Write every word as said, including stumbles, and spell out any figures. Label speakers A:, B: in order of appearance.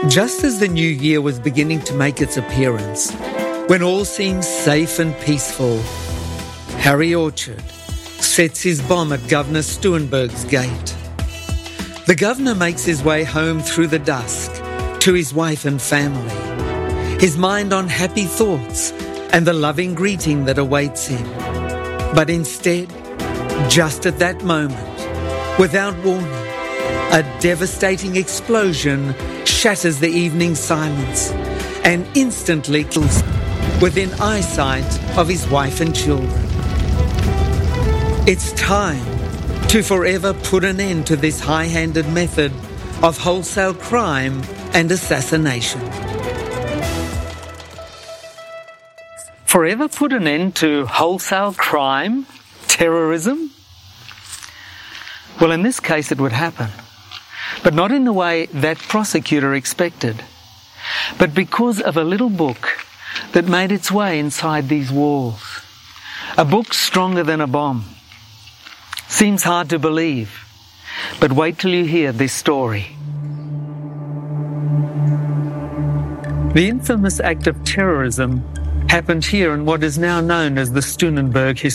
A: Just as the new year was beginning to make its appearance, when all seemed safe and peaceful, Harry Orchard sets his bomb at Governor Stuenberg's gate. The governor makes his way home through the dusk to his wife and family, his mind on happy thoughts and the loving greeting that awaits him. But instead, just at that moment, without warning, a devastating explosion shatters the evening silence and instantly kills him within eyesight of his wife and children. It's time to forever put an end to this high-handed method of wholesale crime and assassination. Forever put an end to wholesale crime, terrorism? Well, in this case it would happen, but not in the way that prosecutor expected, but because of a little book that made its way inside these walls. A book stronger than a bomb. Seems hard to believe, but wait till you hear this story. The infamous act of terrorism happened here in what is now known as the Stuenberg Historic